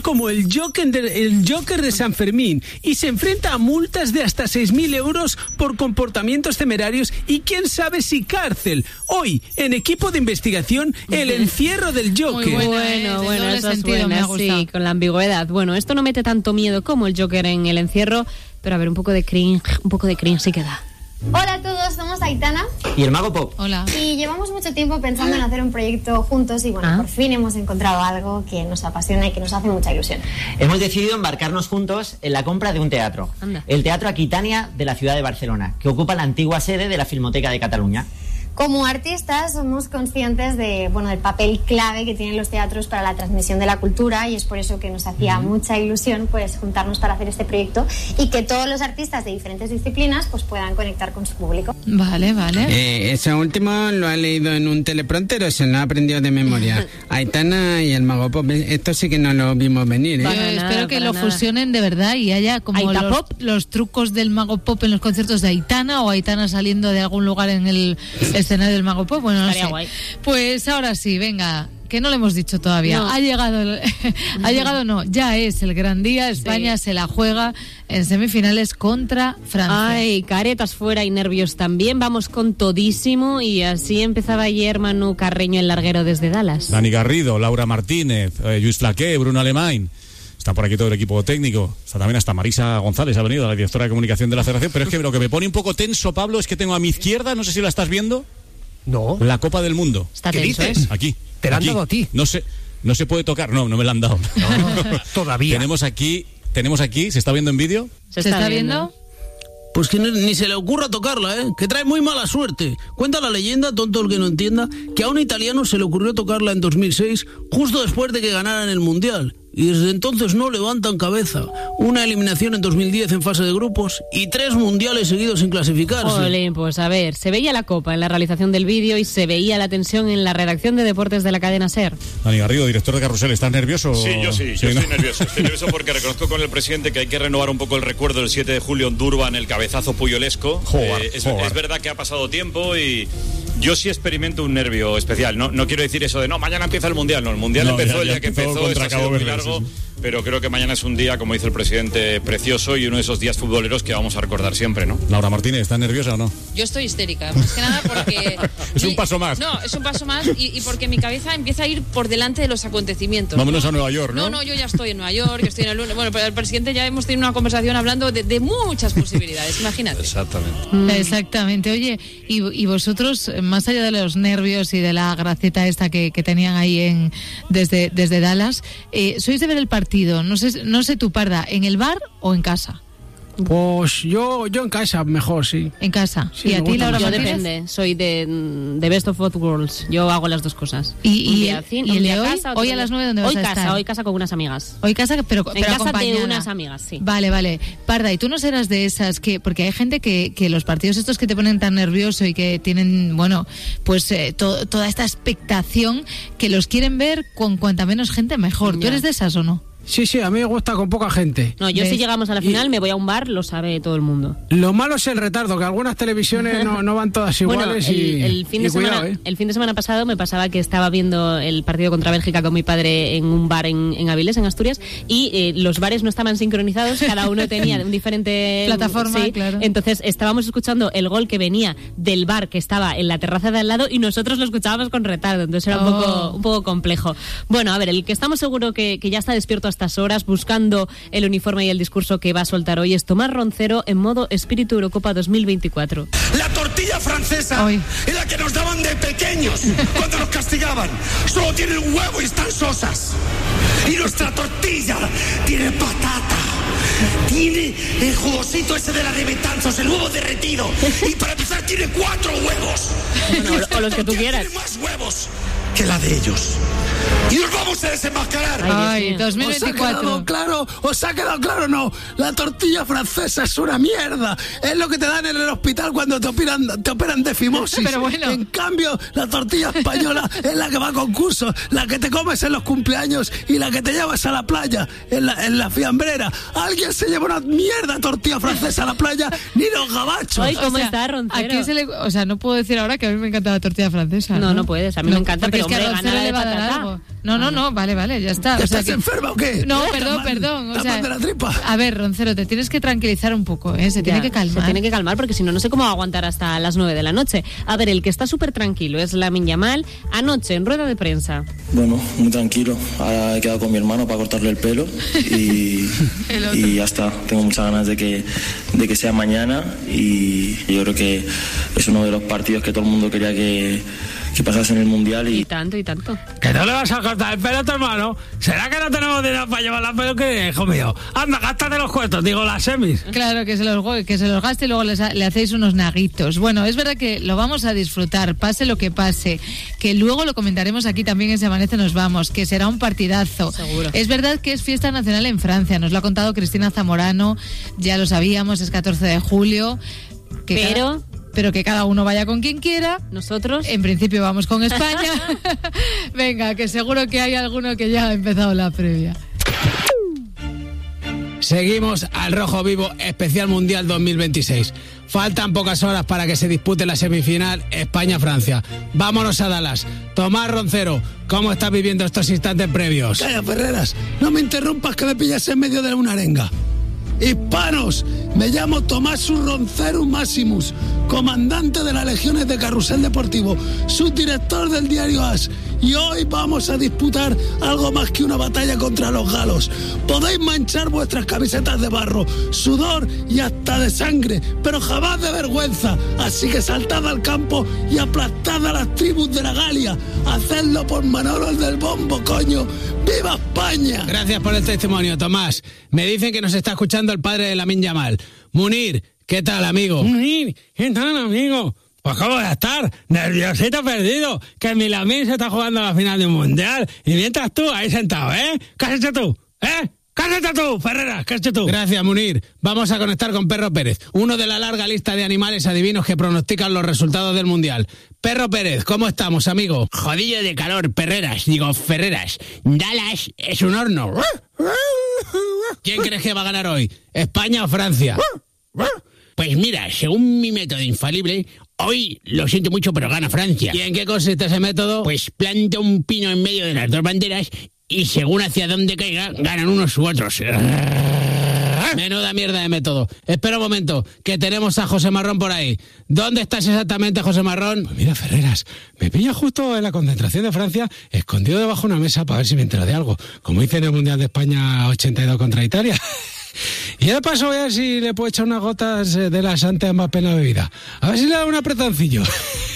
como el Joker de San Fermín y se enfrenta a multas de hasta 6.000 euros por comportamientos temerarios y quién sabe si cárcel. Hoy, en Equipo de Investigación, el encierro del Joker. Muy bueno, eso es buena, sí, con la ambigüedad. Bueno, esto no mete tanto miedo como el Joker en el encierro, pero a ver, un poco de cringe sí que da. Hola a todos, somos Aitana y el Mago Pop. Hola. Y llevamos mucho tiempo pensando en hacer un proyecto juntos y bueno, por fin hemos encontrado algo que nos apasiona y que nos hace mucha ilusión. Hemos decidido embarcarnos juntos en la compra de un teatro. Anda. El Teatro Aquitania de la ciudad de Barcelona, que ocupa la antigua sede de la Filmoteca de Cataluña. Como artistas somos conscientes del papel clave que tienen los teatros para la transmisión de la cultura y es por eso que nos hacía mucha ilusión pues juntarnos para hacer este proyecto y que todos los artistas de diferentes disciplinas pues puedan conectar con su público. Vale. Eso último lo ha leído en un teleprompter o se lo ha aprendido de memoria. Aitana y el Mago Pop, esto sí que no lo vimos venir, ¿eh? Espero que lo fusionen de verdad y haya como los trucos del Mago Pop en los conciertos de Aitana o Aitana saliendo de algún lugar en el escenario del Mago Pop, bueno, no sé. Guay. Pues ahora sí, venga, que no lo hemos dicho todavía. No. Ya es el gran día. España se la juega en semifinales contra Francia. Ay, caretas fuera y nervios también. Vamos con todísimo y así empezaba ayer Manu Carreño, el larguero desde Dallas. Dani Garrido, Laura Martínez, Lluís Flaqué, Bruno Alemany. Está por aquí todo el equipo técnico. Está también hasta Marisa González, ha venido, la directora de comunicación de la Federación. Pero es que lo que me pone un poco tenso, Pablo, es que tengo a mi izquierda, no sé si la estás viendo, la Copa del Mundo. Está ¿Qué tenso, dices? Aquí. ¿Te la han dado a ti? No se puede tocar. No me la han dado. No, todavía. Tenemos aquí, ¿se está viendo en vídeo? ¿Se está viendo? Pues que ni se le ocurra tocarla, que trae muy mala suerte. Cuenta la leyenda, tonto el que no entienda, que a un italiano se le ocurrió tocarla en 2006, justo después de que ganaran el Mundial. Y desde entonces no levantan cabeza. Una eliminación en 2010 en fase de grupos y 3 mundiales seguidos sin clasificarse. Jolín, pues a ver, se veía la copa en la realización del vídeo y se veía la tensión en la redacción de deportes de la cadena SER. Dani Garrido, director de Carrusel, ¿estás nervioso? Sí, yo estoy nervioso. Estoy nervioso porque reconozco con el presidente que hay que renovar un poco el recuerdo del 7 de julio en Durban, el cabezazo puyolesco. Es verdad que ha pasado tiempo y yo sí experimento un nervio especial. No quiero decir eso de mañana empieza el Mundial. No, el Mundial empezó el día que empezó, contra eso ha sido muy largo. Sí. Pero creo que mañana es un día, como dice el presidente, precioso y uno de esos días futboleros que vamos a recordar siempre, ¿no? Laura Martínez, ¿estás nerviosa o no? Yo estoy histérica, más que nada porque... Es un paso más. No, es un paso más y porque mi cabeza empieza a ir por delante de los acontecimientos. Vámonos a Nueva York, ¿no? No, yo ya estoy en Nueva York, yo estoy en el lunes. Bueno, pero el presidente ya hemos tenido una conversación hablando de muchas posibilidades, imagínate. Exactamente. Oye, y vosotros, más allá de los nervios y de la graceta esta que tenían ahí desde Dallas, ¿sois de ver el partido? No sé tú, Parda, ¿en el bar o en casa? Pues yo en casa mejor, sí. En casa. Sí, ¿Y a ti, Laura? Yo depende, soy de Best of Both Worlds. Yo hago las dos cosas. ¿Y el de hoy? Casa, ¿Hoy a las 9 dónde vas a estar? Hoy casa con unas amigas. Hoy casa, pero en casa acompañada. de unas amigas, sí. Vale. Parda, ¿y tú no serás de esas que... Porque hay gente que los partidos estos que te ponen tan nervioso y que tienen, pues toda esta expectación, que los quieren ver con cuanta menos gente mejor. ¿Tú eres de esas o no? Sí, a mí me gusta con poca gente. No, yo si llegamos a la final me voy a un bar, lo sabe todo el mundo. Lo malo es el retardo, que algunas televisiones no van todas iguales. El fin de semana, cuidado, el fin de semana pasado me pasaba que estaba viendo el partido contra Bélgica con mi padre en un bar en Avilés, en Asturias, y los bares no estaban sincronizados, cada uno tenía un diferente plataforma, sí, claro. Entonces estábamos escuchando el gol que venía del bar que estaba en la terraza de al lado y nosotros lo escuchábamos con retardo, entonces era un poco complejo. Bueno, a ver, el que estamos seguro que ya está despierto a estas horas buscando el uniforme y el discurso que va a soltar hoy es Tomás Roncero en modo Espíritu Eurocopa 2024. La tortilla francesa es la que nos daban de pequeños cuando nos castigaban. Solo tiene un huevo y están sosas. Y nuestra tortilla tiene patata. Tiene el jugosito ese de la de Betanzos, el huevo derretido. Y para empezar tiene 4 huevos. Bueno, o los que tú quieras. Tiene más huevos que la de ellos. Y nos vamos a desenmascarar. Ay, 2024. ¿Os ha quedado claro? No, la tortilla francesa es una mierda. Es lo que te dan en el hospital cuando te operan de fimosis. Pero bueno. En cambio, la tortilla española es la que va a concursos, la que te comes en los cumpleaños y la que te llevas a la playa, en la fiambrera. Alguien se lleva una mierda tortilla francesa a la playa, ni los gabachos. Ay, ¿cómo está Roncero? No puedo decir ahora que a mí me encanta la tortilla francesa. No puedes, a mí me encanta, pero es que hombre, a gana la le de va a dar patata. algo. No, vale, ya está. ¿Estás enferma o qué? No, perdón. O sea, de la tripa. A ver, Roncero, te tienes que tranquilizar un poco, ¿eh? Se tiene que calmar. Se tiene que calmar porque si no sé cómo va a aguantar hasta las 9 de la noche. A ver, el que está súper tranquilo es Lamine Yamal. Anoche, en rueda de prensa. Bueno, muy tranquilo. Ahora he quedado con mi hermano para cortarle el pelo y ya está. Tengo muchas ganas de que sea mañana y yo creo que es uno de los partidos que todo el mundo quería que pasase en el Mundial. Y tanto. ¿Que no le vas a cortar el pelo a tu hermano? ¿Será que no tenemos dinero para llevar la peluquería, hijo mío? Anda, gástate los cuartos, digo, las semis. Claro, que se los gaste y luego le hacéis unos naguitos. Bueno, es verdad que lo vamos a disfrutar, pase lo que pase, que luego lo comentaremos aquí también en Se Amanece Nos Vamos, que será un partidazo. Seguro. Es verdad que es fiesta nacional en Francia, nos lo ha contado Cristina Zamorano, ya lo sabíamos, es 14 de julio. Pero que cada uno vaya con quien quiera. Nosotros, en principio, vamos con España. Venga, que seguro que hay alguno que ya ha empezado la previa. Seguimos al Rojo Vivo Especial Mundial 2026. Faltan pocas horas para que se dispute la semifinal España-Francia. Vámonos a Dallas. Tomás Roncero, ¿cómo estás viviendo estos instantes previos? Calla, Ferreras, no me interrumpas que me pillas en medio de una arenga. Hispanos, me llamo Tomás Ronceru Maximus, comandante de las Legiones de Carrusel Deportivo, subdirector del diario AS, y hoy vamos a disputar algo más que una batalla contra los galos. Podéis manchar vuestras camisetas de barro, sudor y hasta de sangre, pero jamás de vergüenza, así que saltad al campo y aplastad a las tribus de la Galia. Hacedlo por Manolo el del Bombo, coño. ¡Viva España! Gracias por el testimonio, Tomás. Me dicen que nos está escuchando el padre de Lamine Yamal. Munir, ¿qué tal, amigo? Munir, ¿qué tal, amigo? Pues ¿cómo voy a estar? Nerviosito perdido, que mi Lamine se está jugando a la final de un mundial. Y mientras tú ahí sentado, ¿eh? ¿Qué has hecho tú? ¿Qué has hecho tú, Ferreras? ¿Qué has hecho tú? Gracias, Munir. Vamos a conectar con Perro Pérez, uno de la larga lista de animales adivinos que pronostican los resultados del mundial. Perro Pérez, ¿cómo estamos, amigo? Jodillo de calor, Ferreras. Dallas es un horno. ¿Quién crees que va a ganar hoy? ¿España o Francia? Pues mira, según mi método infalible, hoy lo siento mucho, pero gana Francia. ¿Y en qué consiste ese método? Pues planta un pino en medio de las dos banderas y según hacia dónde caiga, ganan unos u otros. Menuda mierda de método. Espera un momento, que tenemos a José Marrón por ahí. ¿Dónde estás exactamente, José Marrón? Pues mira, Ferreras, me pilla justo en la concentración de Francia, escondido debajo de una mesa para ver si me entero de algo, como hice en el Mundial de España 82 contra Italia. Y de paso voy a ver si le puedo echar unas gotas de la Santa Mbappé en la bebida. A ver si le da un apretoncillo.